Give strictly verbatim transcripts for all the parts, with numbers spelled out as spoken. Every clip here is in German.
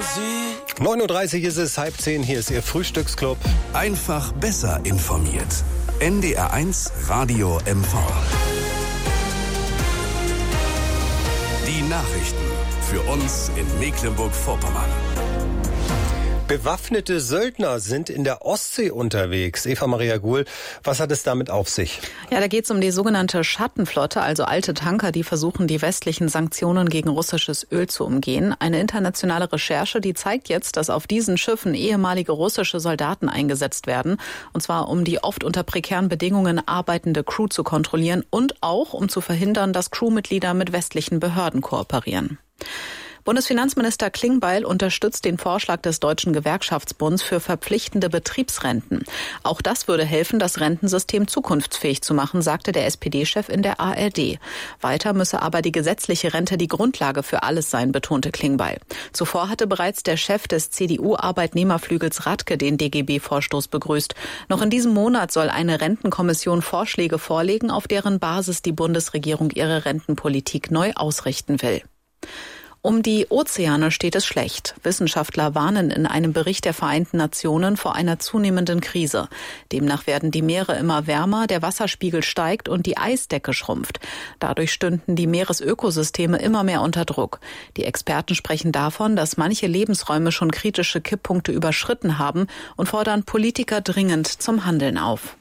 neun Uhr dreißig ist es, halb zehn, hier ist Ihr Frühstücksclub. Einfach besser informiert. N D R eins Radio M V. Die Nachrichten für uns in Mecklenburg-Vorpommern. Bewaffnete Söldner sind in der Ostsee unterwegs. Eva Maria Guhl, was hat es damit auf sich? Ja, da geht es um die sogenannte Schattenflotte, also alte Tanker, die versuchen, die westlichen Sanktionen gegen russisches Öl zu umgehen. Eine internationale Recherche, die zeigt jetzt, dass auf diesen Schiffen ehemalige russische Soldaten eingesetzt werden. Und zwar, um die oft unter prekären Bedingungen arbeitende Crew zu kontrollieren und auch, um zu verhindern, dass Crewmitglieder mit westlichen Behörden kooperieren. Bundesfinanzminister Klingbeil unterstützt den Vorschlag des Deutschen Gewerkschaftsbunds für verpflichtende Betriebsrenten. Auch das würde helfen, das Rentensystem zukunftsfähig zu machen, sagte der S P D-Chef in der A R D. Weiter müsse aber die gesetzliche Rente die Grundlage für alles sein, betonte Klingbeil. Zuvor hatte bereits der Chef des C D U-Arbeitnehmerflügels Radke den D G B-Vorstoß begrüßt. Noch in diesem Monat soll eine Rentenkommission Vorschläge vorlegen, auf deren Basis die Bundesregierung ihre Rentenpolitik neu ausrichten will. Um die Ozeane steht es schlecht. Wissenschaftler warnen in einem Bericht der Vereinten Nationen vor einer zunehmenden Krise. Demnach werden die Meere immer wärmer, der Wasserspiegel steigt und die Eisdecke schrumpft. Dadurch stünden die Meeresökosysteme immer mehr unter Druck. Die Experten sprechen davon, dass manche Lebensräume schon kritische Kipppunkte überschritten haben und fordern Politiker dringend zum Handeln auf.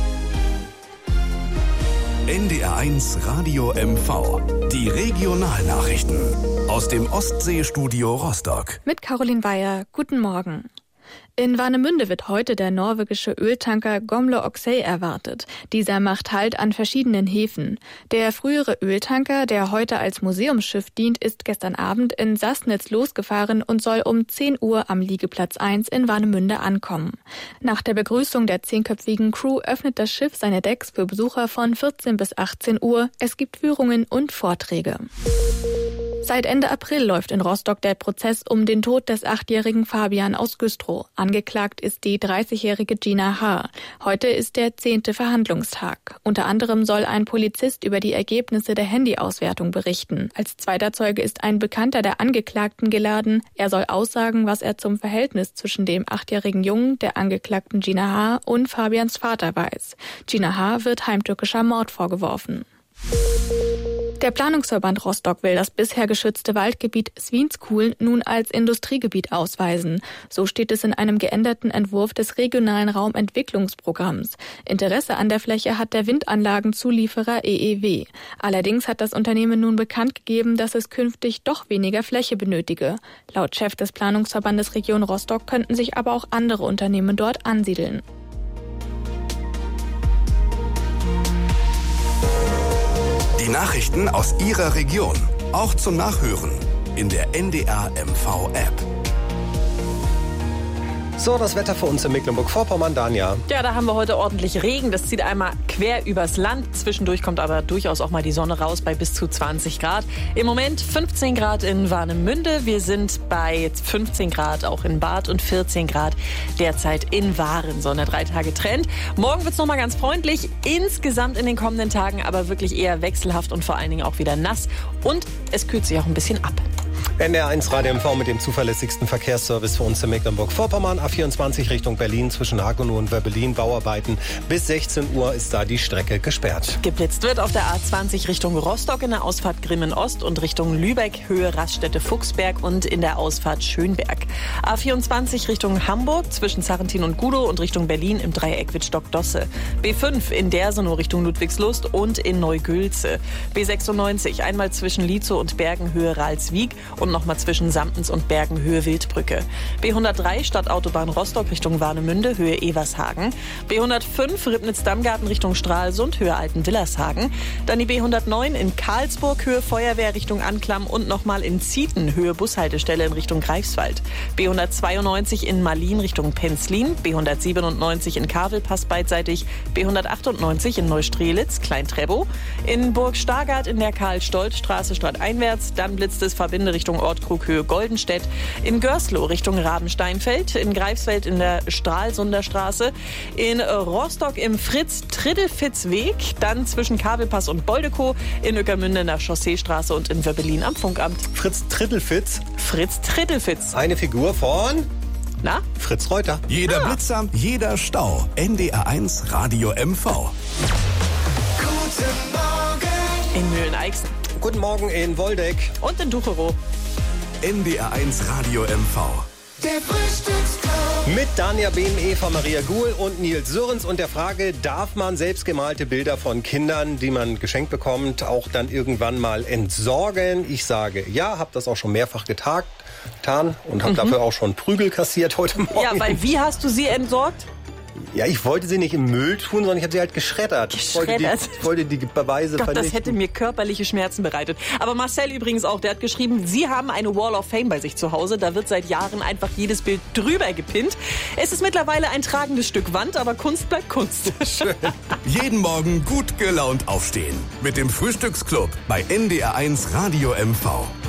N D R eins Radio M V. Die Regionalnachrichten aus dem Ostseestudio Rostock. Mit Caroline Weyer. Guten Morgen. In Warnemünde wird heute der norwegische Öltanker Gomle Oxey erwartet. Dieser macht Halt an verschiedenen Häfen. Der frühere Öltanker, der heute als Museumsschiff dient, ist gestern Abend in Sassnitz losgefahren und soll um zehn Uhr am Liegeplatz eins in Warnemünde ankommen. Nach der Begrüßung der zehnköpfigen Crew öffnet das Schiff seine Decks für Besucher von vierzehn bis achtzehn Uhr. Es gibt Führungen und Vorträge. Seit Ende April läuft in Rostock der Prozess um den Tod des achtjährigen Fabian aus Güstrow. Angeklagt ist die dreißigjährige Gina H. Heute ist der zehnte Verhandlungstag. Unter anderem soll ein Polizist über die Ergebnisse der Handyauswertung berichten. Als zweiter Zeuge ist ein Bekannter der Angeklagten geladen. Er soll aussagen, was er zum Verhältnis zwischen dem achtjährigen Jungen, der Angeklagten Gina H. und Fabians Vater weiß. Gina H. wird heimtückischer Mord vorgeworfen. Der Planungsverband Rostock will das bisher geschützte Waldgebiet Swienskuhlen nun als Industriegebiet ausweisen. So steht es in einem geänderten Entwurf des regionalen Raumentwicklungsprogramms. Interesse an der Fläche hat der Windanlagenzulieferer E E W. Allerdings hat das Unternehmen nun bekannt gegeben, dass es künftig doch weniger Fläche benötige. Laut Chef des Planungsverbandes Region Rostock könnten sich aber auch andere Unternehmen dort ansiedeln. Die Nachrichten aus Ihrer Region, auch zum Nachhören in der N D R M V App. So, das Wetter für uns in Mecklenburg-Vorpommern, Danja. Ja, da haben wir heute ordentlich Regen. Das zieht einmal quer übers Land. Zwischendurch kommt aber durchaus auch mal die Sonne raus bei bis zu zwanzig Grad. Im Moment fünfzehn Grad in Warnemünde. Wir sind bei fünfzehn Grad auch in Barth und vierzehn Grad derzeit in Waren. Sonne drei Tage Trend. Morgen wird's noch mal ganz freundlich. Insgesamt in den kommenden Tagen aber wirklich eher wechselhaft und vor allen Dingen auch wieder nass. Und es kühlt sich auch ein bisschen ab. N D R eins Radio M V mit dem zuverlässigsten Verkehrsservice für uns in Mecklenburg-Vorpommern. A vierundzwanzig Richtung Berlin zwischen Hagenow und Wöbbelin. Bauarbeiten. Bis sechzehn Uhr ist da die Strecke gesperrt. Geblitzt wird auf der A zwanzig Richtung Rostock in der Ausfahrt Grimmen Ost und Richtung Lübeck, Höhe Raststätte Fuchsberg und in der Ausfahrt Schönberg. A vierundzwanzig Richtung Hamburg zwischen Sarrentin und Gudow und Richtung Berlin im Dreieck Wittstock-Dosse. B fünf in Dersenow Richtung Ludwigslust und in Neugülze. B sechsundneunzig einmal zwischen Lietzow und Bergen, Höhe Ralswiek und nochmal zwischen Samtens und Bergen, Höhe Wildbrücke. B hundertdrei Stadtautobahn Rostock Richtung Warnemünde, Höhe Evershagen. B hundertfünf Ribnitz-Dammgarten Richtung Stralsund, Höhe Altenwillershagen. Dann die B hundertneun in Karlsburg, Höhe Feuerwehr Richtung Anklam und nochmal in Zieten, Höhe Bushaltestelle in Richtung Greifswald. B hundertzweiundneunzig in Malin Richtung Penzlin. B hundertsiebenundneunzig in Kavelpass beidseitig. B hundertachtundneunzig in Neustrelitz, Klein-Trebow. In Burg Stargard in der Karl-Stolz-Straße stadteinwärts. Dann blitzt es Verbinde Richtung Richtung Ortkrughöhe Goldenstedt, in Görslow Richtung Rabensteinfeld, in Greifswald in der Stralsunder Straße, in Rostock im Fritz-Triddelfitz-Weg, dann zwischen Kabelpass und Boldekow, in Ueckermünde in der Chausseestraße und in Wöbbelin am Funkamt. Fritz Triddelfitz? Fritz Triddelfitz. Eine Figur von... Na? Fritz Reuter. Jeder Ah. Blitzer, jeder Stau. N D R eins Radio M V. Guten Morgen. In Mühlen-Eichsen Guten Morgen in Woldeck. und in Ducherow. N D R eins Radio M V. Der Frühstücksclub. Mit Dania Behm, Eva Maria Guhl und Nils Sörens und der Frage, darf man selbstgemalte Bilder von Kindern, die man geschenkt bekommt, auch dann irgendwann mal entsorgen? Ich sage ja, habe das auch schon mehrfach getagt, getan und habe mhm. dafür auch schon Prügel kassiert heute Morgen. Ja, weil wie hast du sie entsorgt? Ja, ich wollte sie nicht im Müll tun, sondern ich habe sie halt geschreddert. Geschreddert? Ich wollte die, ich wollte die Beweise Gott, vernichten. das hätte mir körperliche Schmerzen bereitet. Aber Marcel übrigens auch, der hat geschrieben, Sie haben eine Wall of Fame bei sich zu Hause. Da wird seit Jahren einfach jedes Bild drüber gepinnt. Es ist mittlerweile ein tragendes Stück Wand, aber Kunst bleibt Kunst. Schön. Jeden Morgen gut gelaunt aufstehen. Mit dem Frühstücksclub bei N D R eins Radio M V.